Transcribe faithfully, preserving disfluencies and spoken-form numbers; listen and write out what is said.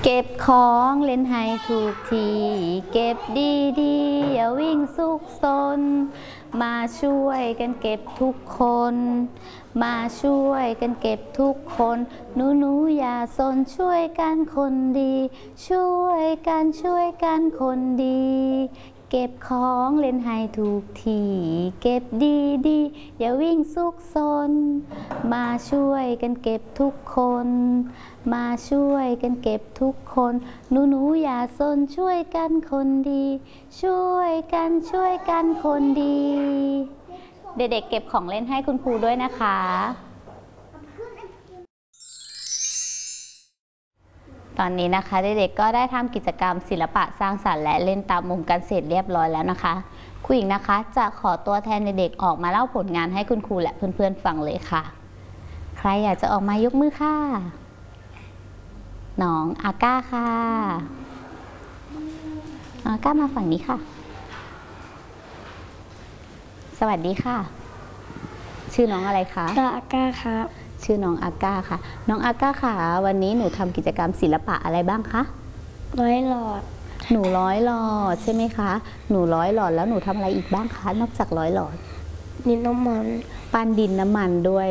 เก็บของเล่นให้ถูกทีเก็บดีๆอย่าวิ่งซุกซนมาช่วยกันเก็บทุกคนมาช่วยกันเก็บทุกคนหนูหนูอย่าซนช่วยกันคนดีช่วยกันช่วยกันคนดีเก็บของเล่นให้ถูกทีเก็บดีๆอย่าวิ่งซุกซนมาช่วยกันเก็บทุกคนมาช่วยกันเก็บทุกคนหนูหนูอย่าซนช่วยกันคนดีช่วยกันช่วยกันคนดีเด็กๆเก็บของเล่นให้คุณครูด้วยนะคะตอนนี้นะคะเด็กๆก็ได้ทำกิจกรรมศิลปะสร้างสรรค์และเล่นตามมุมกันเสร็จเรียบร้อยแล้วนะคะครูหญิงนะคะจะขอตัวแทนเด็กๆออกมาเล่าผลงานให้คุณครูและเพื่อนๆฟังเลยค่ะใครอยากจะออกมายกมือค่ะน้องอาก้าค่ะอาก้ามาฝั่งนี้ค่ะสวัสดีค่ะชื่อน้องอะไรคะชื่ออาก้าครับชื่อน้องอาก้าค่ะน้องอาก้าค่ะวันนี้หนูทำกิจกรรมศิลปะอะไรบ้างคะร้อยหลอดหนูร้อยหลอดใช่ไหมคะหนูร้อยหลอดแล้วหนูทำอะไรอีกบ้างคะนอกจากร้อยหลอดดินน้ำมันปั้นดินน้ำมันด้วย